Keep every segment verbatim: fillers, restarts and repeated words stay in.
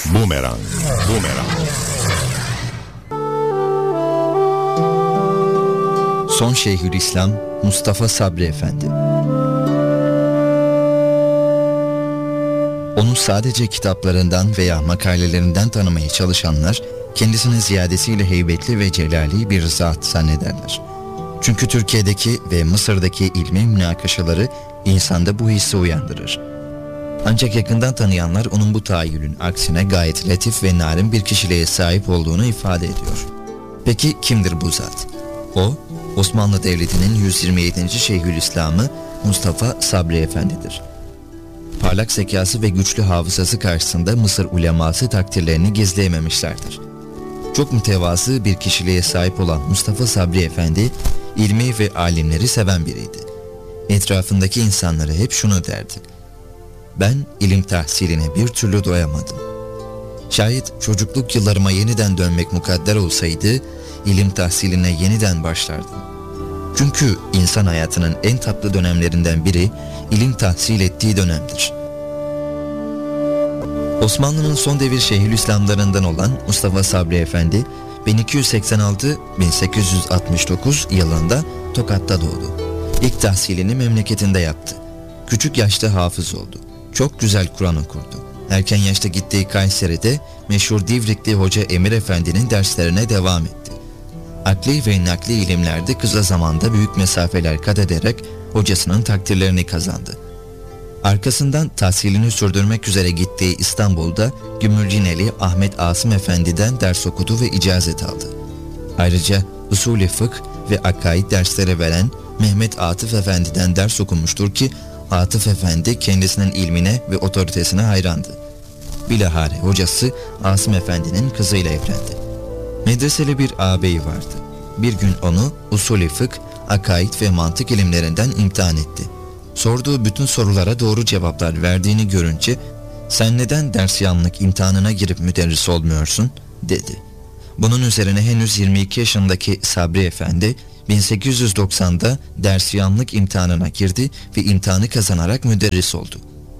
Bumerang. Bumerang. Son Şeyhülislam Mustafa Sabri Efendi. Onu sadece kitaplarından veya makalelerinden tanımaya çalışanlar kendisini ziyadesiyle heybetli ve celali bir zat zannederler. Çünkü Türkiye'deki ve Mısır'daki ilmi münakaşaları insanda bu hissi uyandırır. Ancak yakından tanıyanlar onun bu tahayyülün aksine gayet latif ve narin bir kişiliğe sahip olduğunu ifade ediyor. Peki kimdir bu zat? O, Osmanlı Devleti'nin yüz yirmi yedinci Şeyhülislam'ı Mustafa Sabri Efendi'dir. Parlak zekası ve güçlü hafızası karşısında Mısır uleması takdirlerini gizleyememişlerdir. Çok mütevazı bir kişiliğe sahip olan Mustafa Sabri Efendi, ilmi ve alimleri seven biriydi. Etrafındaki insanlara hep şunu derdi: ben ilim tahsiline bir türlü doyamadım. Şayet çocukluk yıllarıma yeniden dönmek mukadder olsaydı, ilim tahsiline yeniden başlardım. Çünkü insan hayatının en tatlı dönemlerinden biri, ilim tahsil ettiği dönemdir. Osmanlı'nın son devir Şeyhülislamlarından olan Mustafa Sabri Efendi, bin iki yüz seksen altı - bin sekiz yüz altmış dokuz yılında Tokat'ta doğdu. İlk tahsilini memleketinde yaptı. Küçük yaşta hafız oldu. Çok güzel Kur'an okurdu. Erken yaşta gittiği Kayseri'de meşhur Divrikli Hoca Emir Efendi'nin derslerine devam etti. Akli ve nakli ilimlerde kısa zamanda büyük mesafeler kat ederek hocasının takdirlerini kazandı. Arkasından tahsilini sürdürmek üzere gittiği İstanbul'da Gümülcineli Ahmet Asım Efendi'den ders okudu ve icazet aldı. Ayrıca usulü fıkh ve akaid dersleri veren Mehmet Atıf Efendi'den ders okumuştur ki Atıf Efendi kendisinin ilmine ve otoritesine hayrandı. Bilahare hocası Asım Efendi'nin kızıyla evlendi. Medreseli bir ağabeyi vardı. Bir gün onu usulü fıkh, akaid ve mantık ilimlerinden imtihan etti. Sorduğu bütün sorulara doğru cevaplar verdiğini görünce "Sen neden dersyanlık imtihanına girip müderris olmuyorsun?" dedi. Bunun üzerine henüz yirmi iki yaşındaki Sabri Efendi bin sekiz yüz doksan'da dersyanlık imtihanına girdi ve imtihanı kazanarak müderris oldu.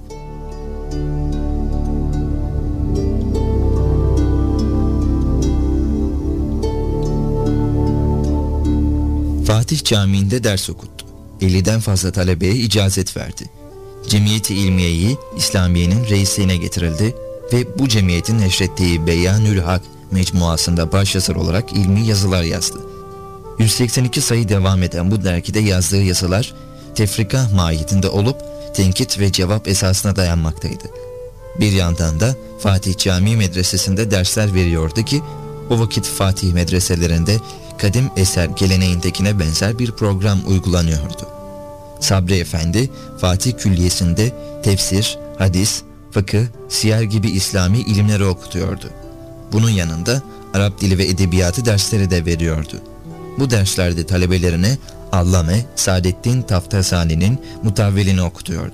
Fatih Camii'nde ders okuttu. elliden fazla talebeye icazet verdi. Cemiyeti İlmiye'yi İslamiye'nin reisliğine getirildi ve bu cemiyetin neşrettiği Beyanül Hak mecmuasında başyazar olarak ilmi yazılar yazdı. yüz seksen iki sayı devam eden bu dergide yazdığı yazılar tefrika mahiyetinde olup tenkit ve cevap esasına dayanmaktaydı. Bir yandan da Fatih Camii Medresesi'nde dersler veriyordu ki o vakit Fatih medreselerinde kadim eser geleneğindekine benzer bir program uygulanıyordu. Sabri Efendi Fatih Külliyesi'nde tefsir, hadis, fıkıh, siyer gibi İslami ilimleri okutuyordu. Bunun yanında Arap dili ve edebiyatı dersleri de veriyordu. Bu derslerde talebelerine Allame Saadettin Taftasani'nin Mutavvelini okutuyordu.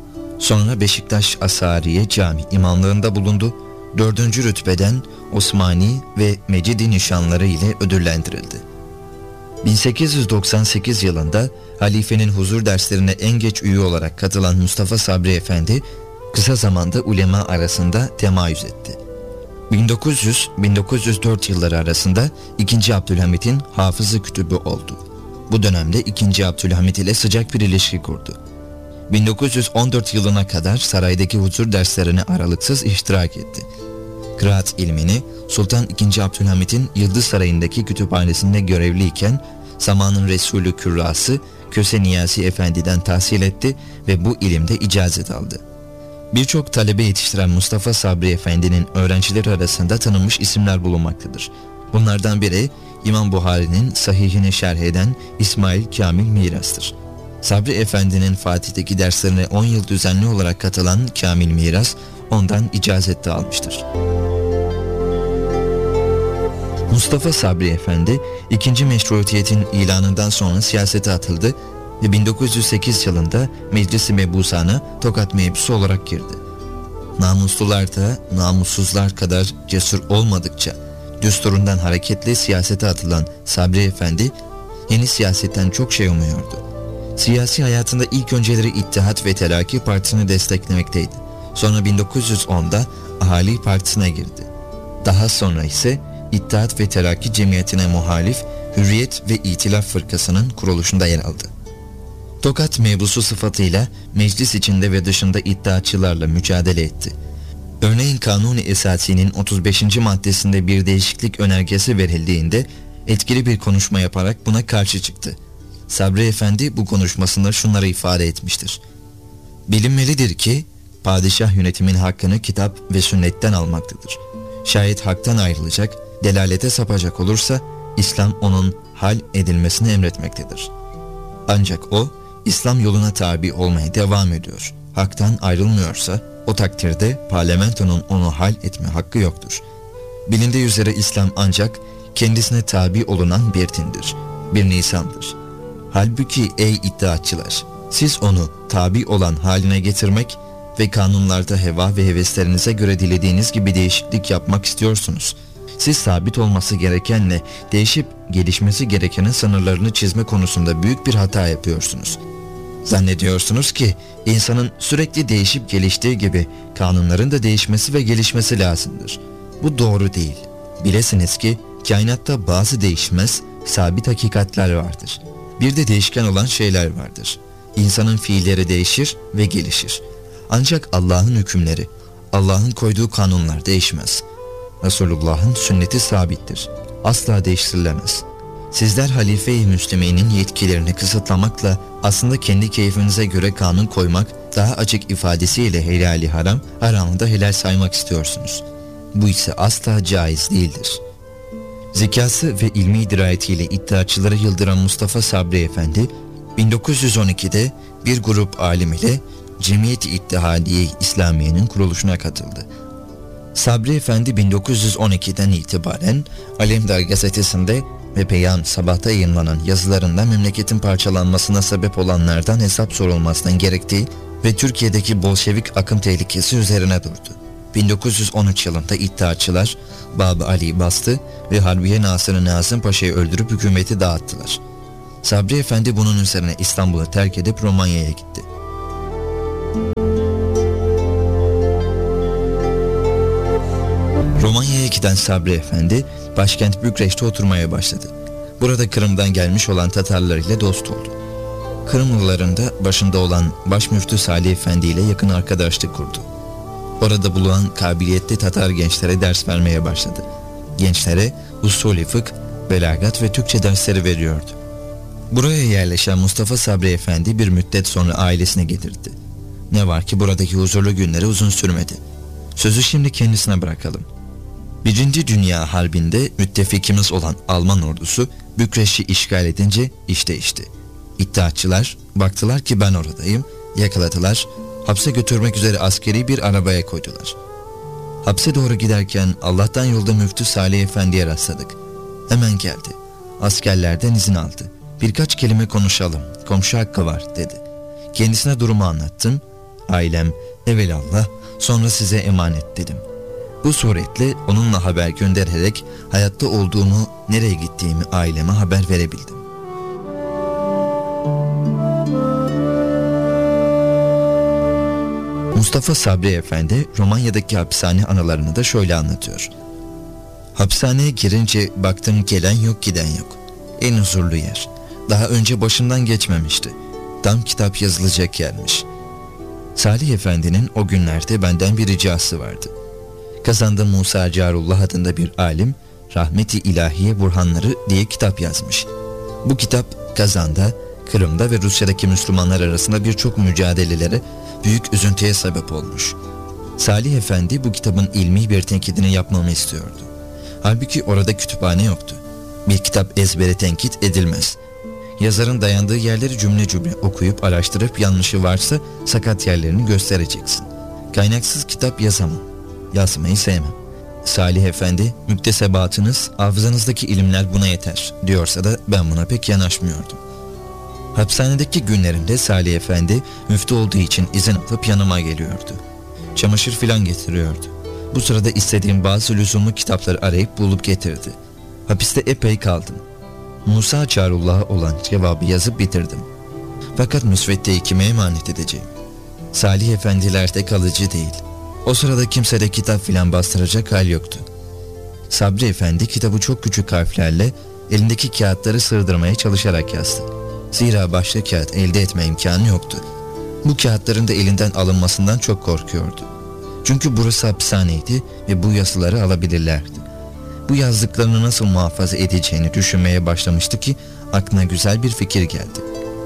Sonra Beşiktaş Asariye Cami imamlığında bulundu. Dördüncü rütbeden Osmani ve Mecidi nişanları ile ödüllendirildi. bin sekiz yüz doksan sekiz yılında halifenin huzur derslerine en geç üye olarak katılan Mustafa Sabri Efendi kısa zamanda ulema arasında temayüz etti. bin dokuz yüz - bin dokuz yüz dört yılları arasında ikinci. Abdülhamit'in hafızı kütübü oldu. Bu dönemde ikinci. Abdülhamit ile sıcak bir ilişki kurdu. bin dokuz yüz on dört yılına kadar saraydaki huzur derslerine aralıksız iştirak etti. Kıraat ilmini Sultan ikinci. Abdülhamit'in Yıldız Sarayı'ndaki kütüphanesinde görevliyken zamanın Resulü Kürrası Köse Niyazi Efendi'den tahsil etti ve bu ilimde icazet aldı. Birçok talebe yetiştiren Mustafa Sabri Efendi'nin öğrencileri arasında tanınmış isimler bulunmaktadır. Bunlardan biri İmam Buhari'nin sahihini şerh eden İsmail Kamil Miras'tır. Sabri Efendi'nin Fatih'teki derslerine on yıl düzenli olarak katılan Kamil Miras ondan icazet de almıştır. Mustafa Sabri Efendi ikinci Meşrutiyet'in ilanından sonra siyasete atıldı ve bin dokuz yüz sekiz yılında Meclis-i Mebusan'a Tokat mebus olarak girdi. Namuslular da namussuzlar kadar cesur olmadıkça düsturundan hareketle siyasete atılan Sabri Efendi yeni siyasetten çok şey umuyordu. Siyasi hayatında ilk önceleri İttihat ve Terakki Partisi'ni desteklemekteydi. Sonra bin dokuz yüz onda Ahali Partisi'ne girdi. Daha sonra ise İttihat ve Terakki Cemiyeti'ne muhalif Hürriyet ve İtilaf Fırkası'nın kuruluşunda yer aldı. Tokat mebusu sıfatıyla meclis içinde ve dışında iddiatçılarla mücadele etti. Örneğin Kanuni Esasi'nin otuz beşinci maddesinde bir değişiklik önergesi verildiğinde etkili bir konuşma yaparak buna karşı çıktı. Sabri Efendi bu konuşmasında şunları ifade etmiştir. Bilinmelidir ki padişah yönetimin hakkını kitap ve sünnetten almaktadır. Şayet haktan ayrılacak, delalete sapacak olursa İslam onun hal edilmesini emretmektedir. Ancak o İslam yoluna tabi olmaya devam ediyor. Haktan ayrılmıyorsa o takdirde parlamentonun onu hal etme hakkı yoktur. Bilindiği üzere İslam ancak kendisine tabi olunan bir dindir, bir nizamdır. Halbuki ey iddiatçılar, siz onu tabi olan haline getirmek ve kanunlarda heva ve heveslerinize göre dilediğiniz gibi değişiklik yapmak istiyorsunuz. Siz sabit olması gerekenle değişip gelişmesi gerekenin sınırlarını çizme konusunda büyük bir hata yapıyorsunuz. Zannediyorsunuz ki insanın sürekli değişip geliştiği gibi kanunların da değişmesi ve gelişmesi lazımdır. Bu doğru değil. Bilesiniz ki kainatta bazı değişmez, sabit hakikatler vardır. Bir de değişken olan şeyler vardır. İnsanın fiilleri değişir ve gelişir. Ancak Allah'ın hükümleri, Allah'ın koyduğu kanunlar değişmez. Resulullah'ın sünneti sabittir. Asla değiştirilemez. Sizler halife-i Müslüme'nin yetkilerini kısıtlamakla aslında kendi keyfinize göre kanun koymak, daha açık ifadesiyle helali haram, haramı da helal saymak istiyorsunuz. Bu ise asla caiz değildir. Zekası ve ilmi dirayetiyle iddiatçıları yıldıran Mustafa Sabri Efendi, bin dokuz yüz on ikide bir grup alim ile Cemiyet-i İttihadiye İslamiye'nin kuruluşuna katıldı. Sabri Efendi bin dokuz yüz on ikiden itibaren Alemdar gazetesinde ve Peyam Sabah'ta yayınlanan yazılarında memleketin parçalanmasına sebep olanlardan hesap sorulmasının gerektiği ve Türkiye'deki Bolşevik akım tehlikesi üzerine durdu. bin dokuz yüz on üç yılında iddiatçılar Bab-ı Ali'yi bastı ve Harbiye Nasır-ı Nazım Paşa'yı öldürüp hükümeti dağıttılar. Sabri Efendi bunun üzerine İstanbul'u terk edip Romanya'ya gitti. Romanya'ya giden Sabri Efendi başkent Bükreş'te oturmaya başladı. Burada Kırım'dan gelmiş olan Tatarlar ile dost oldu. Kırımlıların da başında olan Başmüftü Salih Efendi ile yakın arkadaşlık kurdu. Orada bulunan kabiliyetli Tatar gençlere ders vermeye başladı. Gençlere usulü fıkh, belagat ve Türkçe dersleri veriyordu. Buraya yerleşen Mustafa Sabri Efendi bir müddet sonra ailesine getirdi. Ne var ki buradaki huzurlu günleri uzun sürmedi. Sözü şimdi kendisine bırakalım. Birinci Dünya Harbi'nde müttefikimiz olan Alman ordusu Bükreş'i işgal edince iş değişti. İttihatçılar baktılar ki ben oradayım, yakaladılar, hapse götürmek üzere askeri bir arabaya koydular. Hapse doğru giderken Allah'tan yolda Müftü Salih Efendi'ye rastladık. Hemen geldi. Askerlerden izin aldı. Birkaç kelime konuşalım, komşu hakkı var dedi. Kendisine durumu anlattım. Ailem evelallah, sonra size emanet dedim. Bu suretle onunla haber göndererek hayatta olduğumu, nereye gittiğimi aileme haber verebildim. Mustafa Sabri Efendi Romanya'daki hapishane anılarını da şöyle anlatıyor. Hapishaneye girince baktım gelen yok giden yok. En huzurlu yer. Daha önce başından geçmemişti. Tam kitap yazılacak yermiş. Salih Efendi'nin o günlerde benden bir ricası vardı. Kazan'da Musa Carullah adında bir alim Rahmet-i İlahiye Burhanları diye kitap yazmış. Bu kitap Kazan'da, Kırım'da ve Rusya'daki Müslümanlar arasında birçok mücadelelere, büyük üzüntüye sebep olmuş. Salih Efendi bu kitabın ilmi bir tenkidini yapmamı istiyordu. Halbuki orada kütüphane yoktu. Bir kitap ezbere tenkit edilmez. Yazarın dayandığı yerleri cümle cümle okuyup araştırıp yanlışı varsa sakat yerlerini göstereceksin. Kaynaksız kitap yazamam. Yazmayı sevmem. Salih Efendi, müktesebatınız, hafızanızdaki ilimler buna yeter diyorsa da ben buna pek yanaşmıyordum. Hapishanedeki günlerimde Salih Efendi müftü olduğu için izin alıp yanıma geliyordu. Çamaşır filan getiriyordu. Bu sırada istediğim bazı lüzumlu kitapları arayıp bulup getirdi. Hapiste epey kaldım. Musa Çarullah'a olan cevabı yazıp bitirdim. Fakat müsveddeyi kime emanet edeceğim? Salih efendilerde kalıcı değil. O sırada kimsede kitap filan bastıracak hal yoktu. Sabri Efendi kitabı çok küçük harflerle elindeki kağıtları sığdırmaya çalışarak yazdı. Zira başka kağıt elde etme imkanı yoktu. Bu kağıtların da elinden alınmasından çok korkuyordu. Çünkü burası hapishaneydi ve bu yazıları alabilirlerdi. Bu yazdıklarını nasıl muhafaza edeceğini düşünmeye başlamıştı ki aklına güzel bir fikir geldi.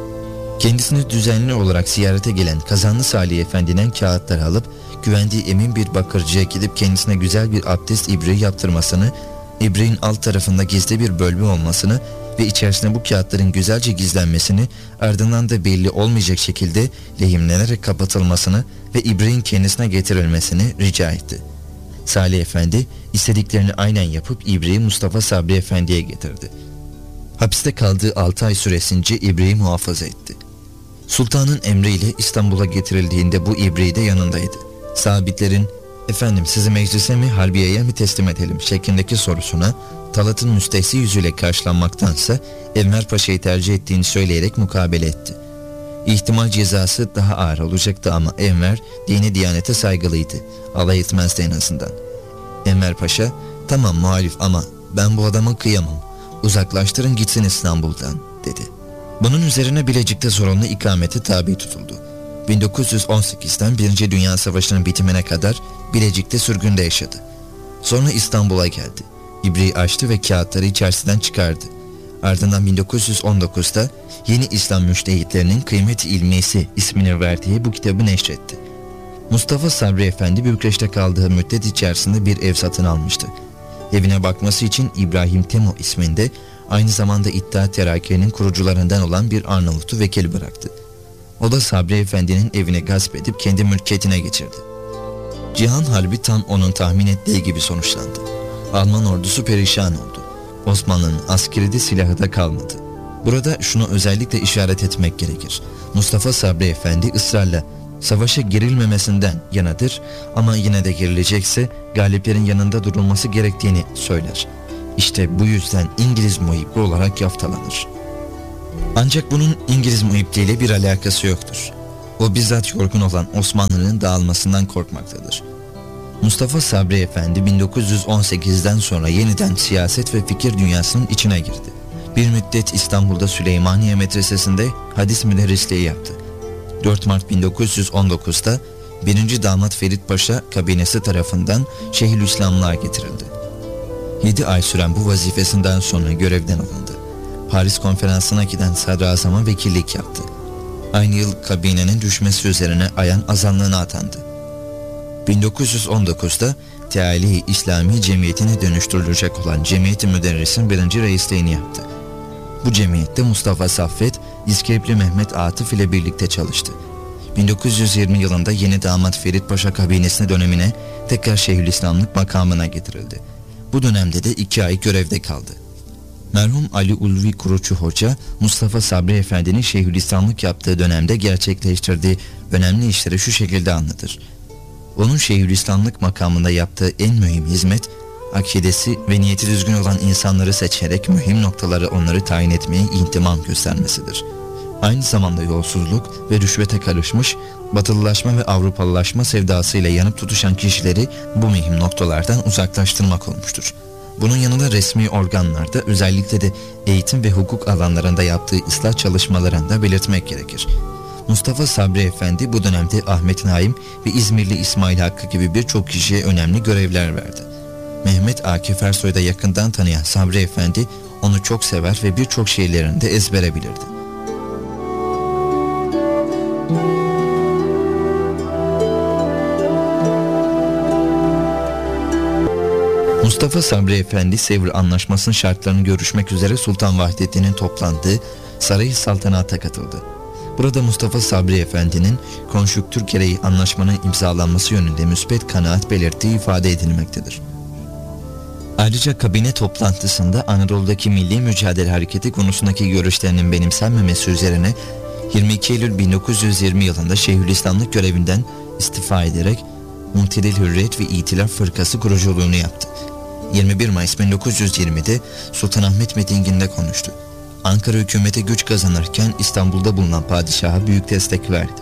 Kendisini düzenli olarak ziyarete gelen Kazanlı Salih Efendi'den kağıtları alıp güvendiği emin bir bakırcıya gidip kendisine güzel bir abdest ibriği yaptırmasını, ibriğin alt tarafında gizli bir bölme olmasını ve içerisine bu kağıtların güzelce gizlenmesini, ardından da belli olmayacak şekilde lehimlenerek kapatılmasını ve ibriğin kendisine getirilmesini rica etti. Salih Efendi istediklerini aynen yapıp ibriği Mustafa Sabri Efendi'ye getirdi. Hapiste kaldığı altı ay süresince ibriği muhafaza etti. Sultanın emriyle İstanbul'a getirildiğinde bu ibriği de yanındaydı. Sabitlerin "Efendim sizi meclise mi harbiyeye mi teslim edelim?" şeklindeki sorusuna Talat'ın müstehsi yüzüyle karşılanmaktansa Enver Paşa'yı tercih ettiğini söyleyerek mukabele etti. İhtimal cezası daha ağır olacaktı ama Enver dine diyanete saygılıydı. Alay etmezdi en azından. Enver Paşa "Tamam muhalif ama ben bu adamı kıyamam. Uzaklaştırın gitsin İstanbul'dan," dedi. Bunun üzerine Bilecik'te zorunlu ikamete tabi tutuldu. bin dokuz yüz on sekizden Birinci Dünya Savaşı'nın bitimine kadar Bilecik'te sürgünde yaşadı. Sonra İstanbul'a geldi. İbriği açtı ve kağıtları içerisinden çıkardı. Ardından bin dokuz yüz on dokuzda Yeni İslam Müştehitlerinin Kıymet-i İlmiyesi ismini verdiği bu kitabı neşretti. Mustafa Sabri Efendi Bükreş'te kaldığı müddet içerisinde bir ev satın almıştı. Evine bakması için İbrahim Temo isminde aynı zamanda İttihat Terakki'nin kurucularından olan bir Arnavut'u vekil bıraktı. O da Sabri Efendi'nin evini gasp edip kendi mülkiyetine geçirdi. Cihan Harbi tam onun tahmin ettiği gibi sonuçlandı. Alman ordusu perişan oldu. Osmanlı'nın askeri de silahı da kalmadı. Burada şunu özellikle işaret etmek gerekir. Mustafa Sabri Efendi ısrarla savaşa girilmemesinden yanadır ama yine de girilecekse galiplerin yanında durulması gerektiğini söyler. İşte bu yüzden İngiliz muhibbi olarak yaftalanır. Ancak bunun İngiliz muhibbliğiyle bir alakası yoktur. O bizzat yorgun olan Osmanlı'nın dağılmasından korkmaktadır. Mustafa Sabri Efendi bin dokuz yüz on sekizden sonra yeniden siyaset ve fikir dünyasının içine girdi. Bir müddet İstanbul'da Süleymaniye Medresesi'nde hadis müderrisliği yaptı. dört Mart bin dokuz yüz on dokuzda birinci Damat Ferit Paşa kabinesi tarafından Şeyhülislamlığa getirildi. yedi ay süren bu vazifesinden sonra görevden alındı. Paris Konferansı'na giden Sadrazam'a vekillik yaptı. Aynı yıl kabinenin düşmesi üzerine ayan azanlığına atandı. bin dokuz yüz on dokuzda Teali İslami Cemiyeti'ne dönüştürülecek olan Cemiyeti Müderris'in birinci reisliğini yaptı. Bu cemiyette Mustafa Saffet, İskepli Mehmet Atıf ile birlikte çalıştı. bin dokuz yüz yirmi yılında Yeni Damat Ferit Paşa kabinesine dönemine tekrar Şeyhülislamlık makamına getirildi. Bu dönemde de iki ay görevde kaldı. Merhum Ali Ulvi Kuruçu Hoca, Mustafa Sabri Efendi'nin Şeyhülislamlık yaptığı dönemde gerçekleştirdiği önemli işleri şu şekilde anlatır. Onun Şeyhülislamlık makamında yaptığı en mühim hizmet, akidesi ve niyeti düzgün olan insanları seçerek mühim noktaları onları tayin etmeye intimam göstermesidir. Aynı zamanda yolsuzluk ve rüşvete karışmış, batılılaşma ve Avrupalılaşma sevdasıyla yanıp tutuşan kişileri bu mühim noktalardan uzaklaştırmak olmuştur. Bunun yanında resmi organlarda, özellikle de eğitim ve hukuk alanlarında yaptığı ıslah çalışmalarında belirtmek gerekir. Mustafa Sabri Efendi bu dönemde Ahmet Naim ve İzmirli İsmail Hakkı gibi birçok kişiye önemli görevler verdi. Mehmet Akif Ersoy'u da yakından tanıyan Sabri Efendi onu çok sever ve birçok şiirlerini de ezbere bilirdi. Mustafa Sabri Efendi Sevr Anlaşması'nın şartlarını görüşmek üzere Sultan Vahdettin'in toplandığı Saray-ı Saltanat'a katıldı. Burada Mustafa Sabri Efendi'nin konjüktür gereği anlaşmanın imzalanması yönünde müspet kanaat belirttiği ifade edilmektedir. Ayrıca kabine toplantısında Anadolu'daki milli mücadele hareketi konusundaki görüşlerinin benimsenmemesi üzerine yirmi iki Eylül bin dokuz yüz yirmi yılında Şeyhülislamlık görevinden istifa ederek Muhtedil Hürriyet ve İtilaf Fırkası kuruculuğunu yaptı. yirmi bir Mayıs bin dokuz yüz yirmide Sultanahmet mitinginde konuştu. Ankara hükümeti güç kazanırken İstanbul'da bulunan padişaha büyük destek verdi.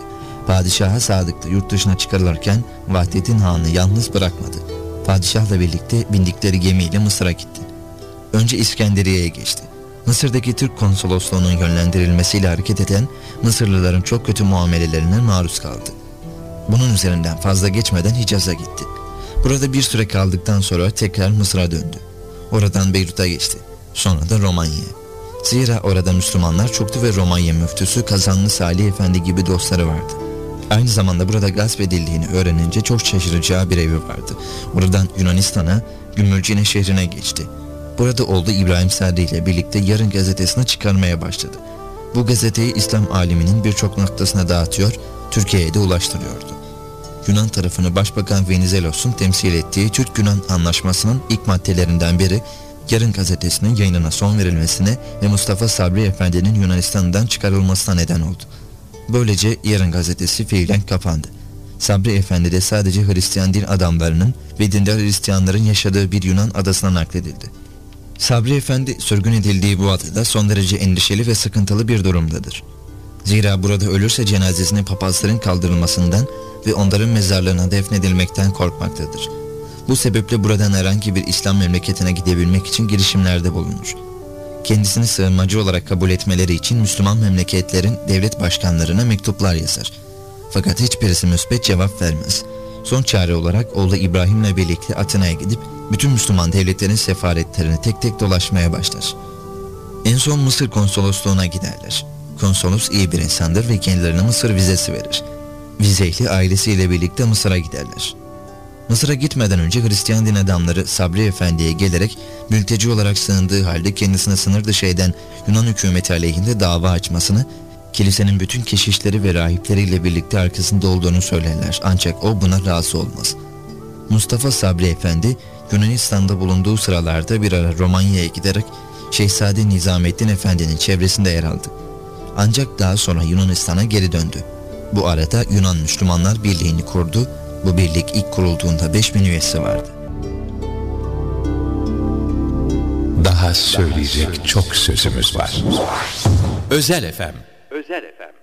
Padişaha sadıktı. Yurt dışına çıkarılırken Vahdettin Han'ı yalnız bırakmadı. Padişahla birlikte bindikleri gemiyle Mısır'a gitti. Önce İskenderiye'ye geçti. Mısır'daki Türk konsolosluğunun yönlendirilmesiyle hareket eden Mısırlıların çok kötü muamelelerine maruz kaldı. Bunun üzerinden fazla geçmeden Hicaz'a gitti. Burada bir süre kaldıktan sonra tekrar Mısır'a döndü. Oradan Beyrut'a geçti. Sonra da Romanya'ya. Zira orada Müslümanlar çoktu ve Romanya müftüsü Kazanlı Salih Efendi gibi dostları vardı. Aynı zamanda burada gasp edildiğini öğrenince çok şaşıracağı bir evi vardı. Oradan Yunanistan'a, Gümülcine şehrine geçti. Burada oğlu İbrahim Sadri ile birlikte Yarın gazetesini çıkarmaya başladı. Bu gazeteyi İslam aleminin birçok noktasına dağıtıyor, Türkiye'ye de ulaştırıyordu. Yunan tarafını Başbakan Venizelos'un temsil ettiği Türk-Yunan Anlaşması'nın ilk maddelerinden biri, Yarın gazetesinin yayınına son verilmesine ve Mustafa Sabri Efendi'nin Yunanistan'dan çıkarılmasına neden oldu. Böylece Yarın gazetesi fiilen kapandı. Sabri Efendi de sadece Hristiyan din adamlarının ve dindar Hristiyanların yaşadığı bir Yunan adasına nakledildi. Sabri Efendi sürgün edildiği bu adada son derece endişeli ve sıkıntılı bir durumdadır. Zira burada ölürse cenazesinin papazların kaldırılmasından ve onların mezarlığına defnedilmekten korkmaktadır. Bu sebeple buradan herhangi bir İslam memleketine gidebilmek için girişimlerde bulunur. Kendisini sığınmacı olarak kabul etmeleri için Müslüman memleketlerin devlet başkanlarına mektuplar yazar. Fakat hiçbirisi müsbet cevap vermez. Son çare olarak oğlu İbrahim'le birlikte Atina'ya gidip bütün Müslüman devletlerin sefaretlerini tek tek dolaşmaya başlar. En son Mısır konsolosluğuna giderler. Konsolos iyi bir insandır ve kendilerine Mısır vizesi verir. Vizeyle ailesiyle birlikte Mısır'a giderler. Mısır'a gitmeden önce Hristiyan din adamları Sabri Efendi'ye gelerek mülteci olarak sığındığı halde kendisine sınır dışı eden Yunan hükümeti aleyhinde dava açmasını, kilisenin bütün keşişleri ve rahipleriyle birlikte arkasında olduğunu söylerler. Ancak o buna razı olmaz. Mustafa Sabri Efendi Yunanistan'da bulunduğu sıralarda bir ara Romanya'ya giderek Şehzade Nizamettin Efendi'nin çevresinde yer aldı. Ancak daha sonra Yunanistan'a geri döndü. Bu arada Yunan Müslümanlar Birliği'ni kurdu. Bu birlik ilk kurulduğunda beş bin üyesi vardı. Daha söyleyecek çok sözümüz var. Özel F M. Özel F M.